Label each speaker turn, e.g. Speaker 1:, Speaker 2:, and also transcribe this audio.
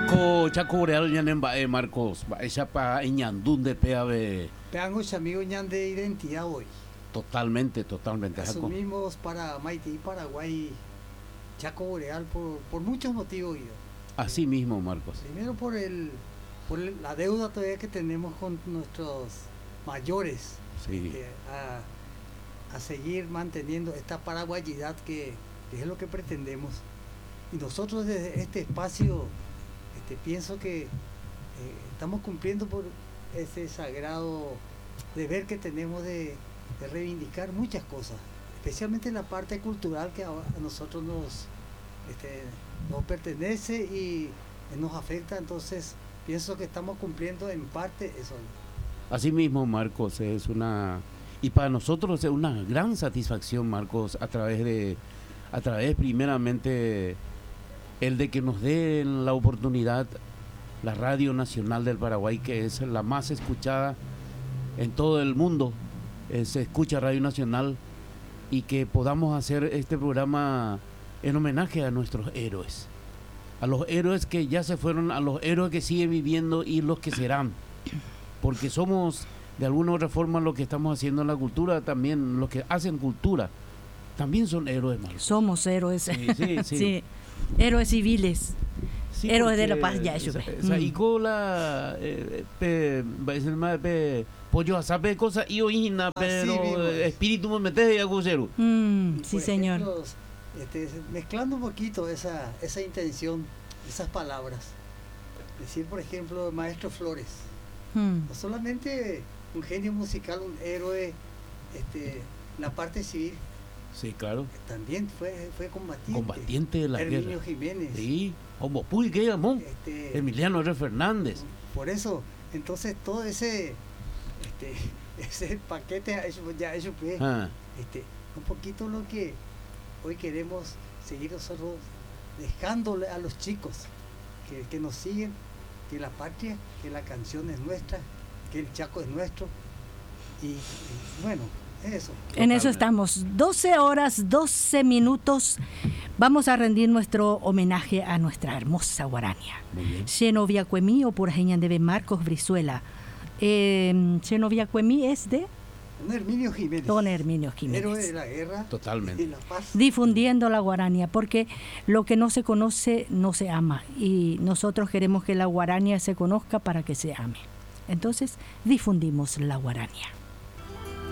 Speaker 1: Ko chakureal ñanen mba'e Marcos, mba'éichapa eñandúnde pe ave.
Speaker 2: Peangos amigos ñan de identidad hoy.
Speaker 1: Totalmente, totalmente.
Speaker 2: Asumimos para Haití, Paraguay, Chaco Boreal por muchos motivos.
Speaker 1: Así mismo, Marcos.
Speaker 2: Primero por la deuda todavía que tenemos con nuestros mayores,
Speaker 1: Sí.
Speaker 2: A seguir manteniendo esta paraguayidad que es lo que pretendemos. Y nosotros desde este espacio pienso que estamos cumpliendo por ese sagrado deber que tenemos de reivindicar muchas cosas, especialmente la parte cultural que a nosotros nos pertenece y nos afecta. Entonces pienso que estamos cumpliendo en parte eso.
Speaker 1: Así mismo, Marcos, y para nosotros es una gran satisfacción, Marcos, a través primeramente el de que nos den la oportunidad la Radio Nacional del Paraguay, que es la más escuchada en todo el mundo. Se escucha Radio Nacional, y que podamos hacer este programa en homenaje a nuestros héroes, a los héroes que ya se fueron, a los héroes que siguen viviendo y los que serán, porque somos de alguna u otra forma lo que estamos haciendo en la cultura, también los que hacen cultura también son héroes, Marcos.
Speaker 3: Somos héroes.
Speaker 1: Sí.
Speaker 3: Sí. Héroes civiles.
Speaker 1: Sí,
Speaker 3: héroes de la paz ya
Speaker 1: y cola pollo asape cosa y oína, pero espíritu me metes ya cosero.
Speaker 3: Sí, señor.
Speaker 2: Ejemplo, mezclando un poquito esa intención, esas palabras. Decir, por ejemplo, Maestro Flores. No solamente un genio musical, un héroe, la parte civil.
Speaker 1: Sí, claro.
Speaker 2: También fue combatiente.
Speaker 1: Combatiente de la guerra.
Speaker 2: Herminio Jiménez.
Speaker 1: Sí, como Puy, que llamó. Emiliano R. Fernández.
Speaker 2: Por eso, entonces todo ese paquete ya eso fue un poquito lo que hoy queremos seguir nosotros dejándole a los chicos que nos siguen, que la patria, que la canción es nuestra, que el Chaco es nuestro, y bueno, eso.
Speaker 3: En eso estamos. 12 horas, 12 minutos. Vamos a rendir nuestro homenaje a nuestra hermosa guarania.
Speaker 1: Muy bien.
Speaker 3: Xenoviacuemí o por de Marcos Brizuela. Xenoviacuemí es de
Speaker 2: Don Herminio Jiménez.
Speaker 3: Don Herminio Jiménez.
Speaker 2: Héroe de la guerra.
Speaker 1: Totalmente.
Speaker 2: Y la paz.
Speaker 3: Difundiendo la guarania, porque lo que no se conoce no se ama, y nosotros queremos que la guarania se conozca para que se ame. Entonces difundimos la guarania.